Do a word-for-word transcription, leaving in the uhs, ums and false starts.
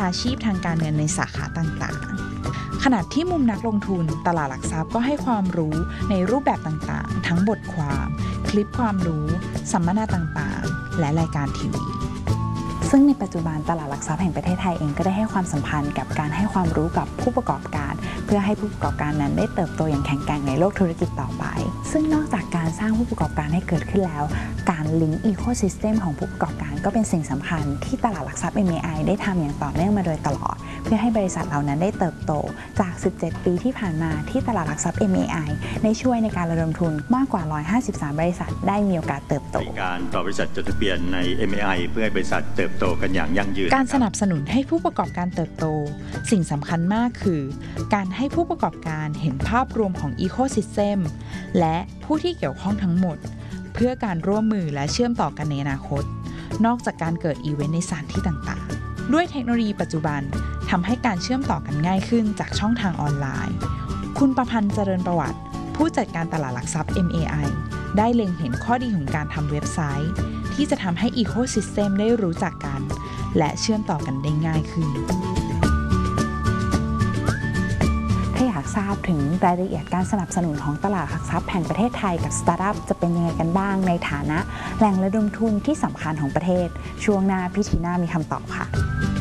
าชีพทางการเงินในสาขาต่างๆขณะที่มุมนักลงทุนตลาดหลักทรัพย์ก็ให้ความรู้ในรูปแบบต่างๆทั้งบทความคลิปความรู้สัมมนาต่างๆและรายการทีวีซึ่งในปัจจุบันตลาดหลักทรัพย์แห่งประเทศไทยเองก็ได้ให้ความสัมพันธ์กับการให้ความรู้กับผู้ประกอบการเพื่อให้ผู้ประกอบการนั้นได้เติบโตอย่างแข็งแกร่งในโลกธุรกิจต่อไปซึ่งนอกจากการสร้างผู้ประกอบการให้เกิดขึ้นแล้วการลิงก์อีโคซิสเต็มของผู้ประกอบการก็เป็นสิ่งสำคัญที่ตลาดหลักทรัพย์ เอ็ม เอ ไอ ได้ทำอย่างต่อเนื่องมาโดยตลอดเพื่อให้บริษัทเหล่านั้นได้เติบโตจากสิบเจ็ดปีที่ผ่านมาที่ตลาดหลักทรัพย์ เอ็ม เอ ไอ ได้ช่วยในการระดมทุนมากกว่าหนึ่งร้อยห้าสิบสามบริษัทได้มีโอกาสเติบโตการต่อบริษัทจดทะเบียนใน เอ็ม เอ ไอ เพื่อให้บริษัทเติบโตกันอย่างยั่งยืนการสนับสนุนให้ผู้ประกอบการเติบโตสิ่งสำคัญมากคือการให้ผู้ประกอบการเห็นภาพรวมของอีโคซิสเต็มและผู้ที่เกี่ยวข้องทั้งหมดเพื่อการร่วมมือและเชื่อมต่อกันในอนาคตนอกจากการเกิดอีเวนต์ในสถานที่ต่างๆด้วยเทคโนโลยีปัจจุบันทำให้การเชื่อมต่อกันง่ายขึ้นจากช่องทางออนไลน์คุณประพันธ์เจริญประวัติผู้จัดการตลาดหลักทรัพย์ เอ็ม เอ ไอ ได้เล็งเห็นข้อดีของการทำเว็บไซต์ที่จะทำให้อีโคซิสเต็มได้รู้จักกันและเชื่อมต่อกันได้ง่ายขึ้นถ้าอยากทราบถึงรายละเอียดการสนับสนุนของตลาดหลักทรัพย์แห่งประเทศไทยกับสตาร์ทอัพจะเป็นยังไงกันบ้างในฐานะแหล่งระดมทุนที่สำคัญของประเทศช่วงหน้าพี่ทีน่ามีคำตอบค่ะ